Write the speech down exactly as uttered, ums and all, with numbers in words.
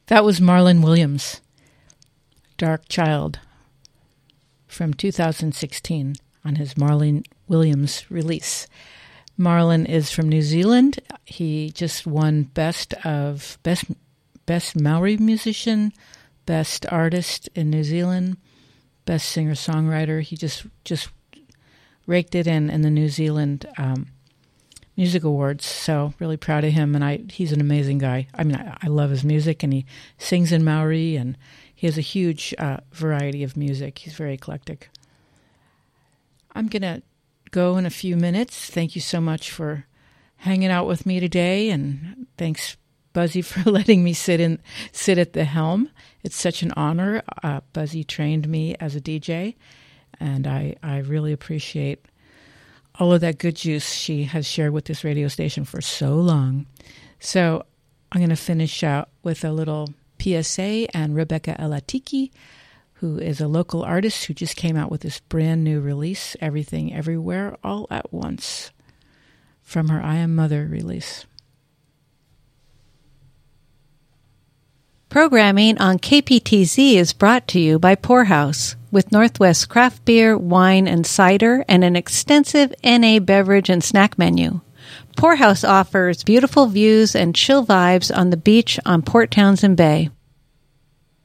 That was Marlon Williams, Dark Child, from two thousand sixteen on his Marlon Williams release. Marlon is from New Zealand. He just won Best of Best Best Maori Musician, Best Artist in New Zealand, Best Singer-Songwriter. He just just raked it in in the New Zealand um, Music Awards. So really proud of him, and I he's an amazing guy. I mean, I, I love his music, and he sings in Maori, and he has a huge uh, variety of music. He's very eclectic. I'm going to go in a few minutes. Thank you so much for hanging out with me today, and thanks, Buzzy, for letting me sit in sit at the helm. It's such an honor. Uh, Buzzy trained me as a D J, and I, I really appreciate all of that good juice she has shared with this radio station for so long. So I'm going to finish out with a little P S A and Rebecca Elatiki, who is a local artist who just came out with this brand new release, Everything Everywhere All at Once, from her I Am Mother release. Programming on K P T Z is brought to you by Poorhouse, with Northwest craft beer, wine, and cider, and an extensive N A beverage and snack menu. Poorhouse offers beautiful views and chill vibes on the beach on Port Townsend Bay.